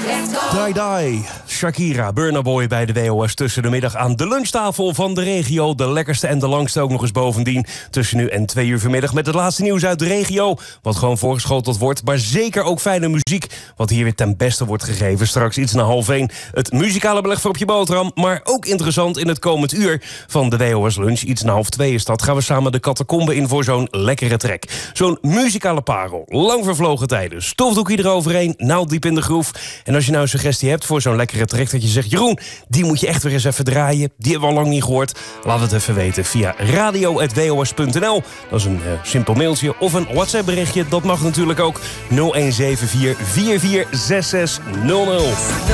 Die, Shakira, Burna Boy bij de WOS tussen de middag aan de lunchtafel van de regio. De lekkerste en de langste ook nog eens bovendien. Tussen nu en 2 uur vanmiddag met het laatste nieuws uit de regio. Wat gewoon voorgeschoteld wordt, maar zeker ook fijne muziek. Wat hier weer ten beste wordt gegeven. Straks iets na 1:30 het muzikale beleg voor op je boterham. Maar ook interessant in het komend uur van de WOS Lunch. Iets na 1:30 is dat. Gaan we samen de catacombe in voor zo'n lekkere track. Zo'n muzikale parel. Lang vervlogen tijden. Stofdoekje eroverheen. Naald diep in de groef. En als je nou een suggestie hebt voor zo'n lekkere track dat je zegt, Jeroen, die moet je echt weer eens even draaien. Die hebben we al lang niet gehoord. Laat het even weten via radio@wos.nl. Dat is een simpel mailtje of een WhatsApp berichtje. Dat mag natuurlijk ook. 0174 446600.